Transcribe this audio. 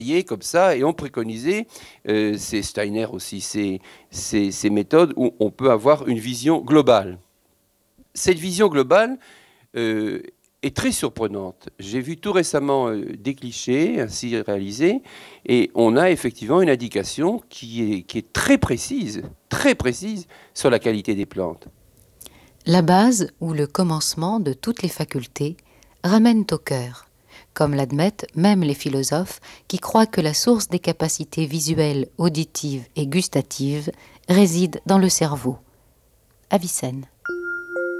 comme ça et ont préconisé, c'est Steiner aussi, ces méthodes où on peut avoir une vision globale. Cette vision globale est très surprenante. J'ai vu tout récemment des clichés ainsi réalisés et on a effectivement une indication qui est très précise sur la qualité des plantes. La base ou le commencement de toutes les facultés ramènent au cœur, comme l'admettent même les philosophes qui croient que la source des capacités visuelles, auditives et gustatives réside dans le cerveau. Avicenne.